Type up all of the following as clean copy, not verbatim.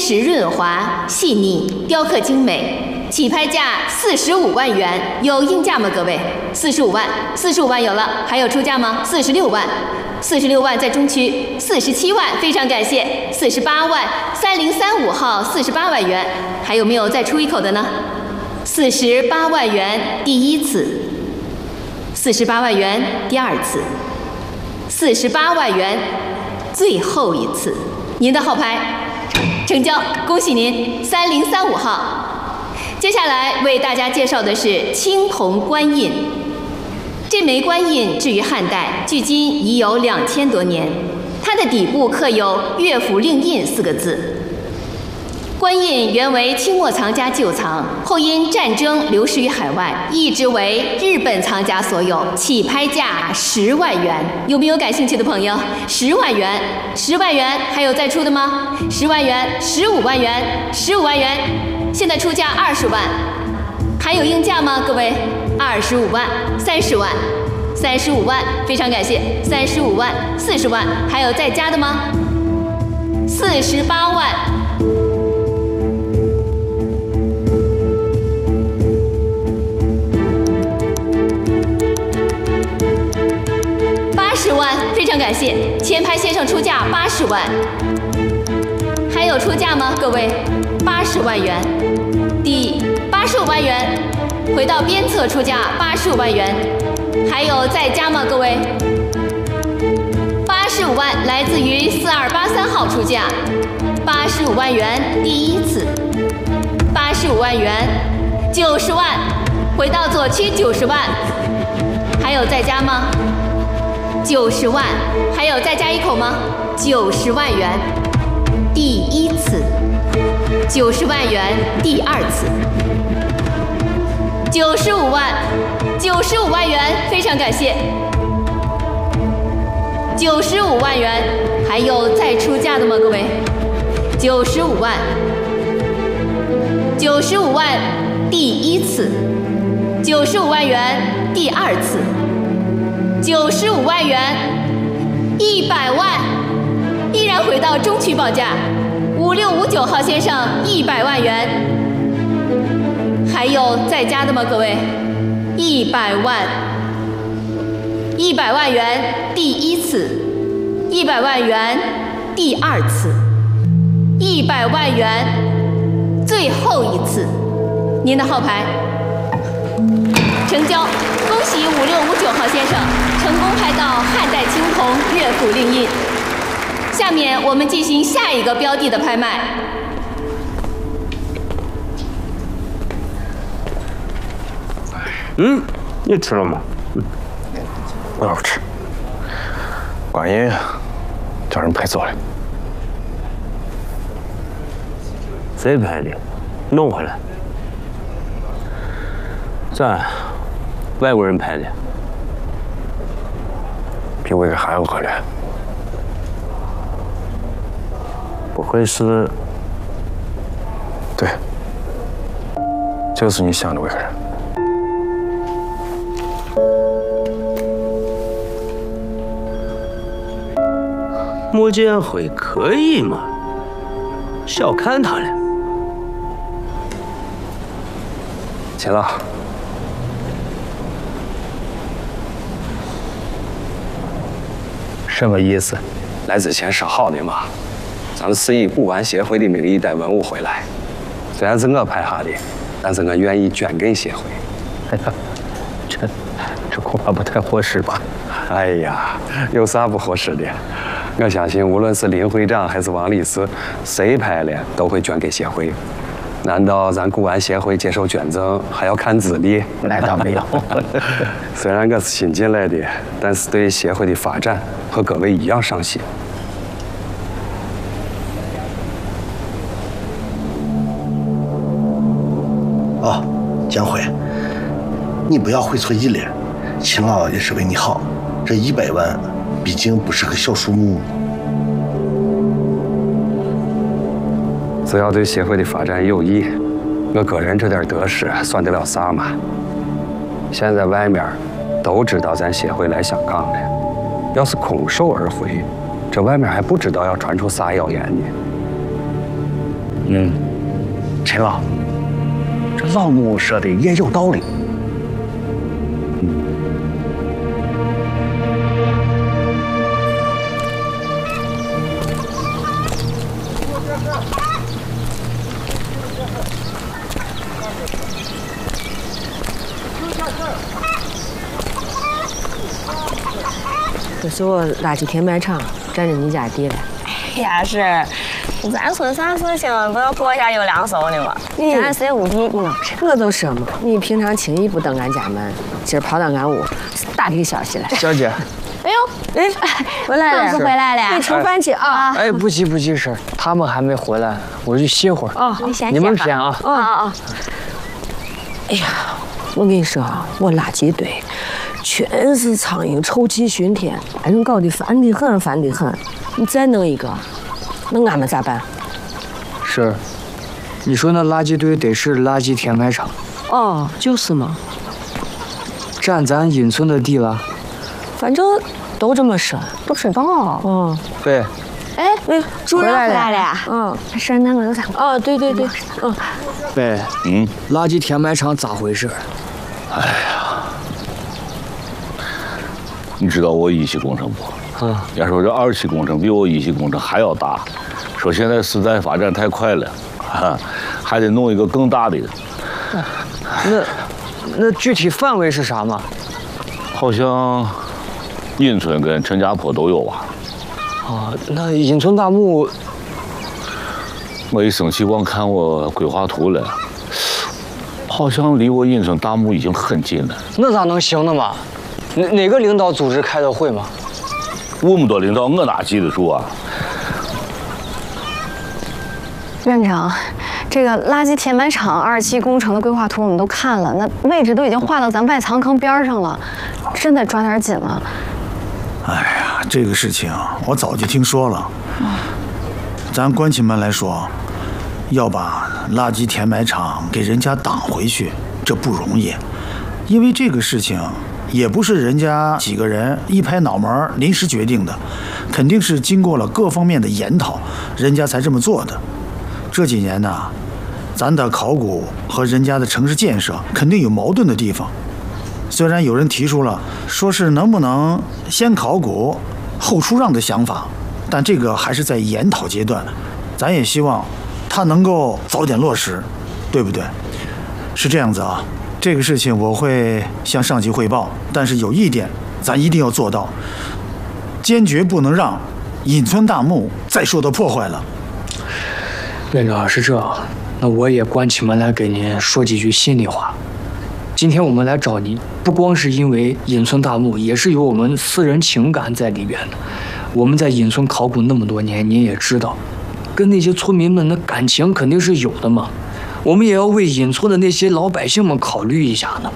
实润滑、细腻，雕刻精美，起拍价45万元，有应价吗？各位，45万，45万有了，还有出价吗？46万，46万在中区，47万，非常感谢，48万，3035号48万元，还有没有再出一口的呢？48万元第一次，48万元第二次，48万元最后一次。您的号牌成交，恭喜您3035号。接下来为大家介绍的是青铜官印。这枚官印置于汉代，距今已有2000多年。它的底部刻有“乐府令印”4个字。官印原为清末藏家旧藏，后因战争流失于海外，一直为日本藏家所有，起拍价10万元。有没有感兴趣的朋友？10万元，10万元，还有再出的吗？10万元，15万元，15万元，现在出价20万，还有应价吗？各位，25万，30万，35万，非常感谢，35万，40万，还有再加的吗？48万。80万，非常感谢，前排先生出价80万，还有出价吗？各位，80万元，第85万元，回到边侧出价85万元，还有再加吗？各位，85万来自于4283号出价，85万元第一次，85万元，90万，回到左区90万，还有再加吗？90万，还有再加一口吗？90万元，第一次；90万元，第二次；95万，95万元，非常感谢；95万元，还有再出价的吗？各位，95万，95万，第一次；95万元，第二次。95万元，100万，依然回到中区报价，5659号先生100万元，还有再加的吗？各位，100万，100万元第一次，100万元第二次，100万元最后一次，您的号牌成交，恭喜5659号先生成功拍到汉代青铜乐府令印。下面我们进行下一个标的的拍卖。 你吃了吗？ 我要吃。官印叫人拍走了。 谁拍的？弄回来。咱外国人拍的。 比我给韩国可怜。 不会是？ 对，就是你想的外国人。 莫建辉可以吗？小看他了。 秦老。什么意思？ 来之前说好的嘛，咱们是以古玩协会的名义带文物回来。虽然是我拍下的，但是我愿意捐给协会。 哎呀，这恐怕不太合适吧？ 哎呀，有啥不合适的？我相信无论是林会长还是王理事，谁拍了都会捐给协会。难道咱古玩协会接受捐赠还要看资历？ 那倒没有。 虽然我是新进来的，但是对协会的发展和各位一样上心。 哦，江辉，你不要会错意了，秦老也是为你好，这100万毕竟不是个小数目。 只要对协会的发展有益，我个人这点得失算得了啥嘛？现在外面都知道咱协会来香港了，要是空手而回，这外面还不知道要传出啥谣言呢。 陈老，这老母说的也有道理。 这是我垃圾填埋场，占着你家地了。 哎呀，是，咱说啥事情不要国家有两手的嘛？咱谁无敌呢？ 我都说嘛，你平常轻易不登俺家门，今儿跑到俺屋，打听消息了。 小姐， 哎呦， 回来了， 是回来了。 你吃饭去啊。 哎，不急事儿，他们还没回来，我去歇会儿。 哦， 你们先啊。 啊。 哎呀，我跟你说啊，我垃圾堆全是苍蝇，臭气熏天，把人搞得烦得很。你再弄一个，那俺们咋办？ 是，你说那垃圾堆得是垃圾填埋场。 哦，就是嘛。 占咱隐村的地了。 反正都这么说， 不知道。 嗯。 对。 哎，主任回来了呀。 嗯。 是那个啥？ 哦，对。嗯。 对。垃圾填埋场咋回事？ 哎呀，你知道我一期工程不？要说这2期工程比我1期工程还要大。说现在时代发展太快了，还得弄一个更大的。 那具体范围是啥嘛？ 好像隐村跟陈家坡都有吧？ 那隐村大墓， 我一生气光看我规划图了，好像离我隐村大墓已经很近了。 那咋能行呢嘛？哪个领导组织开的会嘛？ 那么多领导，我哪记得住啊？ 院长，这个垃圾填埋场2期工程的规划图我们都看了，那位置都已经划到咱外藏坑边上了，真得抓点紧了。 哎呀，这个事情我早就听说了。咱关起门来说，要把垃圾填埋场给人家挡回去，这不容易，因为这个事情也不是人家几个人一拍脑门临时决定的，肯定是经过了各方面的研讨，人家才这么做的。这几年呢，咱的考古和人家的城市建设肯定有矛盾的地方。虽然有人提出了说是能不能先考古后出让的想法，但这个还是在研讨阶段，咱也希望它能够早点落实，对不对？是这样子啊，这个事情我会向上级汇报，但是有一点咱一定要做到，坚决不能让隐村大墓再受到破坏了。 院长是这，那我也关起门来给您说几句心里话。今天我们来找您，不光是因为隐村大墓，也是有我们私人情感在里边的。我们在隐村考古那么多年，您也知道，跟那些村民们的感情肯定是有的嘛。我们也要为隐村的那些老百姓们考虑一下呢。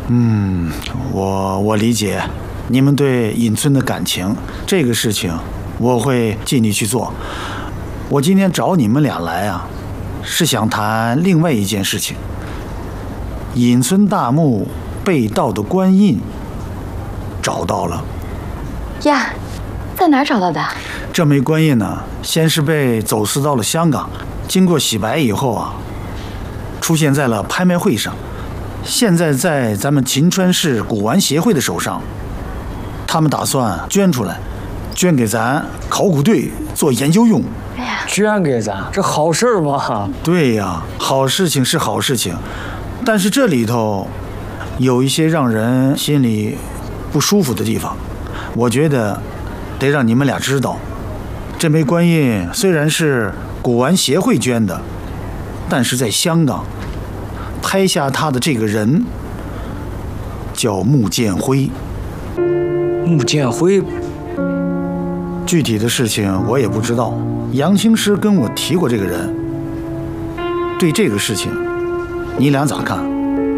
我理解你们对隐村的感情，这个事情我会尽力去做。我今天找你们俩来啊，是想谈另外一件事情。隐村大墓被盗的官印找到了。 呀，在哪儿找到的？ 这枚官印呢，先是被走私到了香港，经过洗白以后啊，出现在了拍卖会上，现在在咱们秦川市古玩协会的手上，他们打算捐出来，捐给咱考古队做研究用。 捐给咱，这好事吗？ 对呀，好事情是好事情，但是这里头有一些让人心里不舒服的地方，我觉得得让你们俩知道。这枚官印虽然是古玩协会捐的，但是在香港拍下他的这个人叫穆建辉。 穆建辉， 具体的事情我也不知道，杨青师跟我提过这个人。对这个事情，你俩咋看？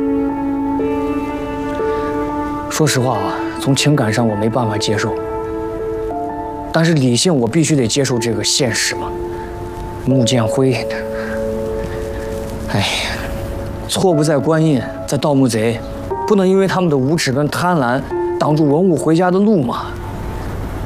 说实话啊，从情感上我没办法接受，但是理性我必须得接受这个现实嘛。穆建辉，哎呀，错不在官印，在盗墓贼，不能因为他们的无耻跟贪婪挡住文物回家的路嘛。